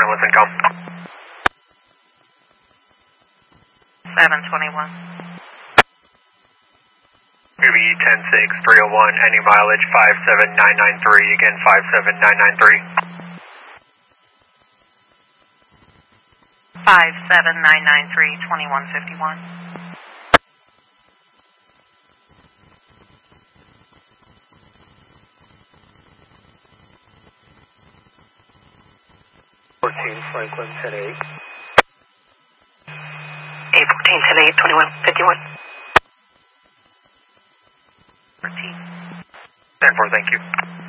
what's income? 721. UV 106-301, any mileage 57993, again 57993. 57993, 2151. 14 Franklin 10-8. 814 10-8, 2151. 14. 10-4, thank you.